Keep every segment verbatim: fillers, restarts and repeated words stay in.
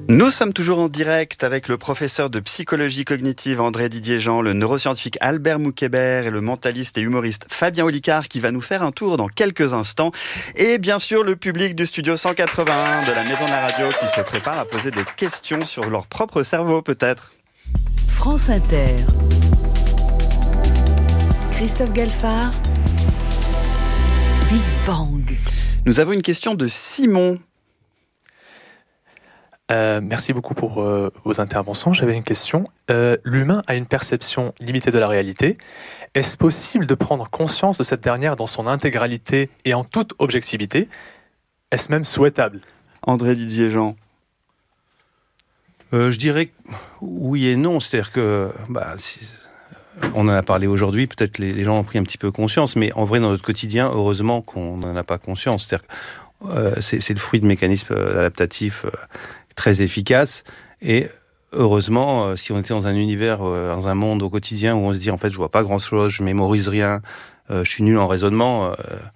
Nous sommes toujours en direct avec le professeur de psychologie cognitive André Didier-Jean, le neuroscientifique Albert Moukébert et le mentaliste et humoriste Fabien Olicard qui va nous faire un tour dans quelques instants. Et bien sûr le public du studio cent quatre-vingt-un de la Maison de la Radio qui se prépare à poser des questions sur leur propre cerveau peut-être. France Inter. Christophe Galfard. Big Bang. Nous avons une question de Simon. Euh, merci beaucoup pour euh, vos interventions. J'avais une question. Euh, l'humain a une perception limitée de la réalité. Est-ce possible de prendre conscience de cette dernière dans son intégralité et en toute objectivité ? Est-ce même souhaitable ? André Didier-Jean. Euh, je dirais que oui et non. C'est-à-dire que, bah, si, on en a parlé aujourd'hui, peut-être les, les gens ont pris un petit peu conscience, mais en vrai, dans notre quotidien, heureusement qu'on n'en a pas conscience. C'est-à-dire que euh, c'est, c'est le fruit de mécanismes adaptatifs euh, très efficaces. Et heureusement, euh, si on était dans un univers, euh, dans un monde au quotidien où on se dit, en fait, je vois pas grand-chose, je mémorise rien, euh, je suis nul en raisonnement, euh,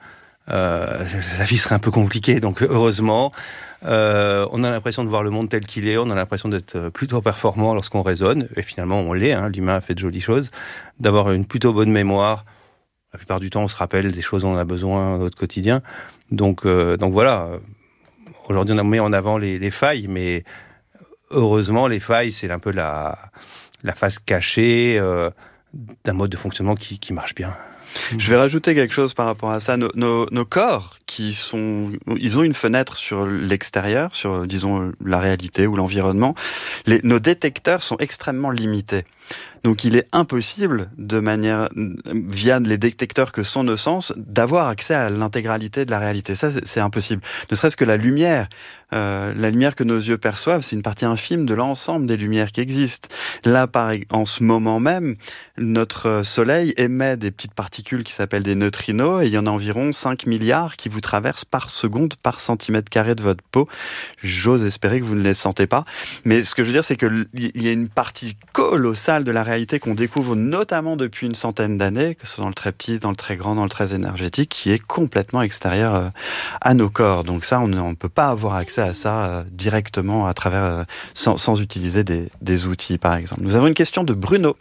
euh, la vie serait un peu compliquée. Donc, heureusement, euh, on a l'impression de voir le monde tel qu'il est, on a l'impression d'être plutôt performant lorsqu'on raisonne, et finalement, on l'est, hein, l'humain a fait de jolies choses, d'avoir une plutôt bonne mémoire. La plupart du temps, on se rappelle des choses dont on a besoin dans notre quotidien. Donc, euh, donc voilà. Aujourd'hui, on met en avant les, les failles, mais heureusement, les failles, c'est un peu la, la face cachée euh, d'un mode de fonctionnement qui, qui marche bien. Je vais rajouter quelque chose par rapport à ça. Nos, nos, nos corps, qui sont, ils ont une fenêtre sur l'extérieur, sur, disons, la réalité ou l'environnement. Les, nos détecteurs sont extrêmement limités. Donc, il est impossible, de manière, via les détecteurs que sont nos sens, d'avoir accès à l'intégralité de la réalité. Ça, c'est, c'est impossible. Ne serait-ce que la lumière. Euh, la lumière que nos yeux perçoivent, c'est une partie infime de l'ensemble des lumières qui existent. Là, par, en ce moment même, notre soleil émet des petites particules qui s'appellent des neutrinos, et il y en a environ cinq milliards qui vous traversent par seconde, par centimètre carré de votre peau. J'ose espérer que vous ne les sentez pas. Mais ce que je veux dire, c'est qu'il y a une partie colossale de la réalité qu'on découvre notamment depuis une centaine d'années, que ce soit dans le très petit, dans le très grand, dans le très énergétique, qui est complètement extérieure à nos corps. Donc ça, on ne peut pas avoir accès à ça euh, directement à travers, euh, sans, sans utiliser des, des outils, par exemple. Nous avons une question de Bruno.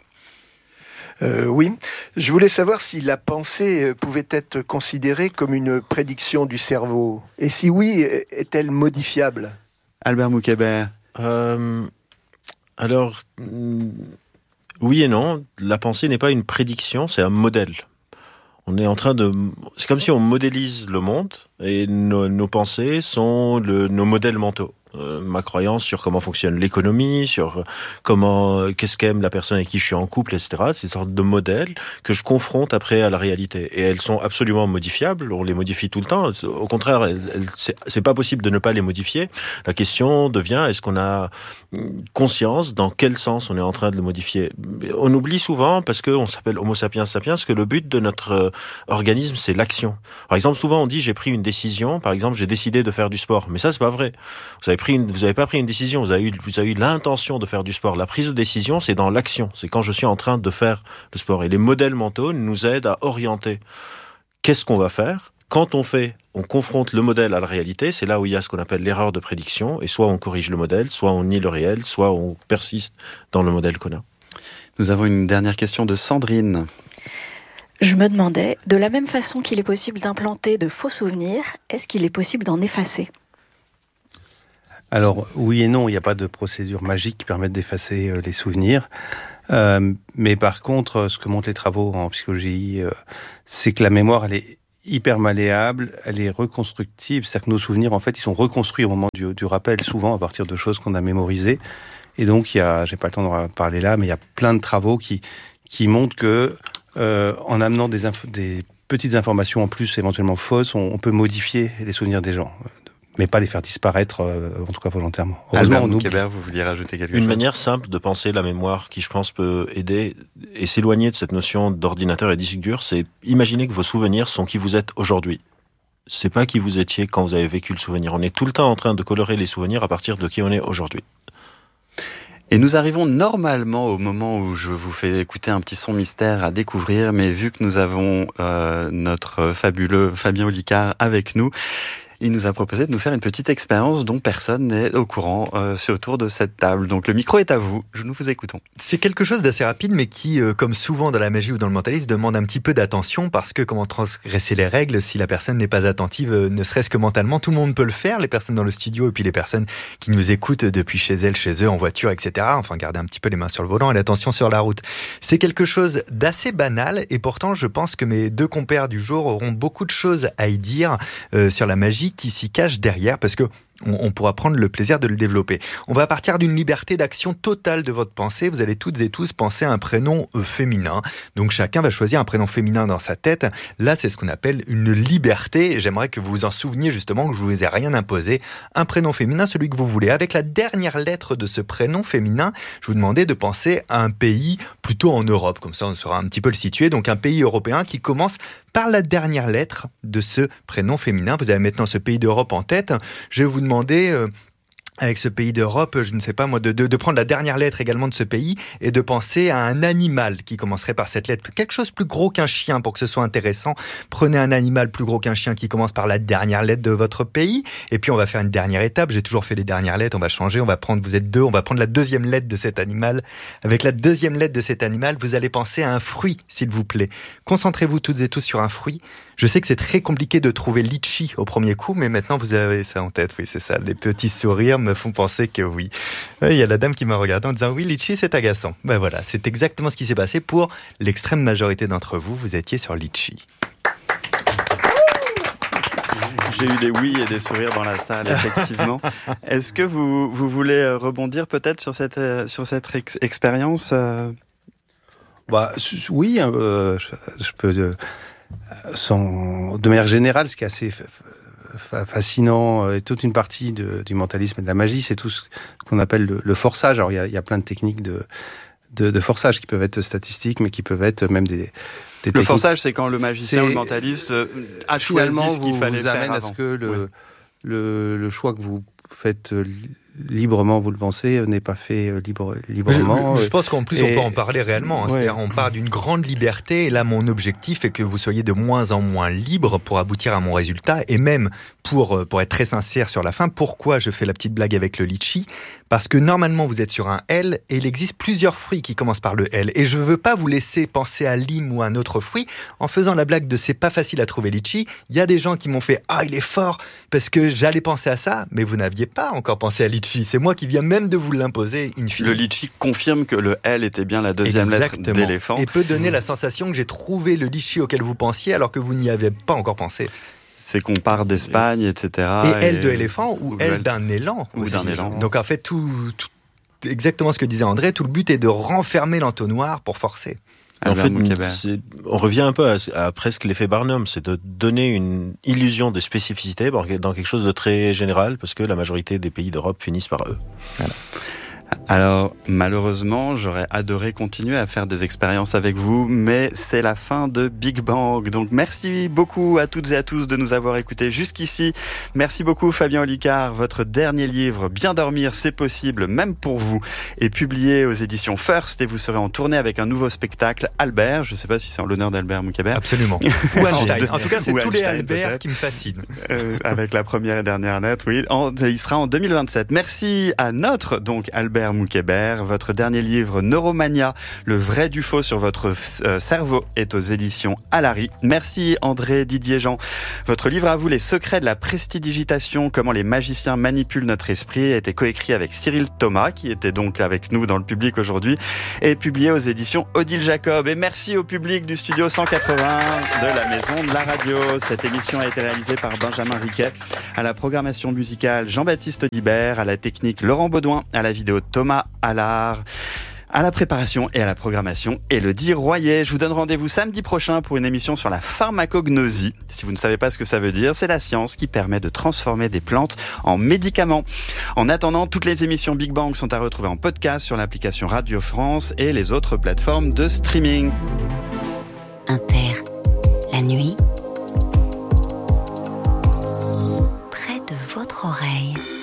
Euh, oui, je voulais savoir si la pensée pouvait être considérée comme une prédiction du cerveau. Et si oui, est-elle modifiable ? Albert Moukébert. Euh, alors, oui et non. La pensée n'est pas une prédiction, c'est un modèle. On est en train de... C'est comme si on modélise le monde et nos, nos pensées sont le, nos modèles mentaux. Euh, ma croyance sur comment fonctionne l'économie, sur comment, qu'est-ce qu'aime la personne avec qui je suis en couple, et cetera. C'est une sorte de modèle que je confronte après à la réalité. Et elles sont absolument modifiables. On les modifie tout le temps. Au contraire, elles, elles, c'est, c'est pas possible de ne pas les modifier. La question devient, est-ce qu'on a conscience dans quel sens on est en train de le modifier ? On oublie souvent, parce qu'on s'appelle Homo sapiens sapiens, que le but de notre euh, organisme, c'est l'action. Par exemple, souvent on dit, j'ai pris une décision. Par exemple, j'ai décidé de faire du sport. Mais ça, c'est pas vrai. Vous avez Pris une, vous n'avez pas pris une décision, vous avez, eu, vous avez eu l'intention de faire du sport. La prise de décision, c'est dans l'action. C'est quand je suis en train de faire le sport. Et les modèles mentaux nous aident à orienter. Qu'est-ce qu'on va faire ? Quand on fait, on confronte le modèle à la réalité. C'est là où il y a ce qu'on appelle l'erreur de prédiction. Et soit on corrige le modèle, soit on nie le réel, soit on persiste dans le modèle qu'on a. Nous avons une dernière question de Sandrine. Je me demandais, de la même façon qu'il est possible d'implanter de faux souvenirs, est-ce qu'il est possible d'en effacer ? Alors, oui et non, il n'y a pas de procédure magique qui permette d'effacer euh, les souvenirs. Euh, mais par contre, ce que montrent les travaux en psychologie, euh, c'est que la mémoire, elle est hyper malléable, elle est reconstructive. C'est-à-dire que nos souvenirs, en fait, ils sont reconstruits au moment du, du rappel, souvent à partir de choses qu'on a mémorisées. Et donc, il y a, j'ai pas le temps d'en parler là, mais il y a plein de travaux qui, qui montrent que, euh, en amenant des, inf- des petites informations en plus, éventuellement fausses, on, on peut modifier les souvenirs des gens. Mais pas les faire disparaître, euh, en tout cas volontairement. Albert Moukébert, vous vouliez rajouter quelque Une chose ? Une manière simple de penser la mémoire qui, je pense, peut aider et s'éloigner de cette notion d'ordinateur et de disque dur, c'est imaginer que vos souvenirs sont qui vous êtes aujourd'hui. C'est pas qui vous étiez quand vous avez vécu le souvenir. On est tout le temps en train de colorer les souvenirs à partir de qui on est aujourd'hui. Et nous arrivons normalement au moment où je vous fais écouter un petit son mystère à découvrir, mais vu que nous avons euh, notre fabuleux Fabien Olicard avec nous, Il nous a proposé de nous faire une petite expérience dont personne n'est au courant euh, sur autour de cette table. Donc le micro est à vous, nous vous écoutons. C'est quelque chose d'assez rapide, mais qui, euh, comme souvent dans la magie ou dans le mentalisme, demande un petit peu d'attention, parce que comment transgresser les règles si la personne n'est pas attentive, euh, ne serait-ce que mentalement. Tout le monde peut le faire, les personnes dans le studio et puis les personnes qui nous écoutent depuis chez elles, chez eux, en voiture, et cetera. Enfin, gardez un petit peu les mains sur le volant et l'attention sur la route. C'est quelque chose d'assez banal, et pourtant je pense que mes deux compères du jour auront beaucoup de choses à y dire euh, sur la magie qui s'y cache derrière, parce que on pourra prendre le plaisir de le développer. On va partir d'une liberté d'action totale de votre pensée. Vous allez toutes et tous penser à un prénom féminin. Donc chacun va choisir un prénom féminin dans sa tête. Là, c'est ce qu'on appelle une liberté. J'aimerais que vous vous en souveniez justement, que je ne vous ai rien imposé. Un prénom féminin, celui que vous voulez. Avec la dernière lettre de ce prénom féminin, je vous demandais de penser à un pays plutôt en Europe. Comme ça, on saura un petit peu le situer. Donc un pays européen qui commence par la dernière lettre de ce prénom féminin. Vous avez maintenant ce pays d'Europe en tête. Je vais vous demander, euh, avec ce pays d'Europe, je ne sais pas moi, de, de, de prendre la dernière lettre également de ce pays et de penser à un animal qui commencerait par cette lettre. Quelque chose plus gros qu'un chien pour que ce soit intéressant. Prenez un animal plus gros qu'un chien qui commence par la dernière lettre de votre pays. Et puis on va faire une dernière étape. J'ai toujours fait les dernières lettres. On va changer. On va prendre, vous êtes deux, on va prendre la deuxième lettre de cet animal. Avec la deuxième lettre de cet animal, vous allez penser à un fruit, s'il vous plaît. Concentrez-vous toutes et tous sur un fruit. Je sais que c'est très compliqué de trouver litchi au premier coup, mais maintenant vous avez ça en tête. Oui, c'est ça. Les petits sourires me font penser que oui. Il y a la dame qui m'a regardé en disant oui, litchi, c'est agaçant. Ben voilà, c'est exactement ce qui s'est passé pour l'extrême majorité d'entre vous. Vous étiez sur litchi. J'ai eu des oui et des sourires dans la salle, effectivement. Est-ce que vous, vous voulez rebondir peut-être sur cette, sur cette ex- expérience euh... Bah, oui, euh, je, je peux... Euh, Sans, de manière générale, ce qui est assez fascinant et toute une partie de, du mentalisme et de la magie, c'est tout ce qu'on appelle le, le forçage. Alors il y a, il y a plein de techniques de, de, de forçage qui peuvent être statistiques, mais qui peuvent être même des, des le techniques. Forçage, c'est quand le magicien ou le mentaliste a choisi ce qu'il vous, fallait vous faire amène avant. à ce que le, oui. le, le choix que vous faites librement, vous le pensez, n'est pas fait libre, librement. Je, je pense qu'en plus, et... on peut en parler réellement. Hein. Ouais. C'est-à-dire, on part d'une grande liberté. Et là, mon objectif est que vous soyez de moins en moins libre pour aboutir à mon résultat. Et même, pour, pour être très sincère sur la fin, pourquoi je fais la petite blague avec le litchi ? Parce que normalement, vous êtes sur un L et il existe plusieurs fruits qui commencent par le L. Et je ne veux pas vous laisser penser à lime ou à un autre fruit en faisant la blague de c'est pas facile à trouver litchi. Il y a des gens qui m'ont fait « Ah, il est fort !» parce que j'allais penser à ça, mais vous n'aviez pas encore pensé à litchi. C'est moi qui viens même de vous l'imposer, in fine. Le litchi confirme que le L était bien la deuxième Exactement. lettre d'éléphant. Et peut donner mmh. la sensation que j'ai trouvé le litchi auquel vous pensiez alors que vous n'y avez pas encore pensé. C'est qu'on part d'Espagne, et cetera. Et L de éléphant ou, ou L d'un élan. Ou aussi. d'un élan. Donc en fait, tout, tout, exactement ce que disait André, tout le but est de renfermer l'entonnoir pour forcer. En fait, on revient un peu à, à presque l'effet Barnum, c'est de donner une illusion de spécificité dans quelque chose de très général, parce que la majorité des pays d'Europe finissent par eux. Voilà. Alors, malheureusement, j'aurais adoré continuer à faire des expériences avec vous, mais c'est la fin de Big Bang. Donc, merci beaucoup à toutes et à tous de nous avoir écoutés jusqu'ici. Merci beaucoup, Fabien Olicard. Votre dernier livre, Bien dormir, c'est possible, même pour vous, est publié aux éditions First et vous serez en tournée avec un nouveau spectacle, Albert. Je ne sais pas si c'est en l'honneur d'Albert Moukébert. Absolument. Ou Einstein. En tout cas, c'est Ou tous les Einstein, Albert peut-être. qui me fascinent. Euh, avec la première et dernière lettre, oui. En, il sera en deux mille vingt-sept. Merci à notre, donc, Albert Moukébert. Votre dernier livre, Neuromania, le vrai du faux sur votre euh, cerveau, est aux éditions Alary. Merci André Didier-Jean. Votre livre à vous, Les secrets de la prestidigitation, comment les magiciens manipulent notre esprit, a été coécrit avec Cyril Thomas, qui était donc avec nous dans le public aujourd'hui, et publié aux éditions Odile Jacob. Et merci au public du studio cent quatre-vingts de la Maison de la Radio. Cette émission a été réalisée par Benjamin Riquet, à la programmation musicale Jean-Baptiste Audibert, à la technique Laurent Baudouin, à la vidéo Thomas Allard, à la préparation et à la programmation Élodie Royer. Je vous donne rendez-vous samedi prochain pour une émission sur la pharmacognosie. Si vous ne savez pas ce que ça veut dire, c'est la science qui permet de transformer des plantes en médicaments. En attendant, toutes les émissions Big Bang sont à retrouver en podcast sur l'application Radio France et les autres plateformes de streaming. Inter.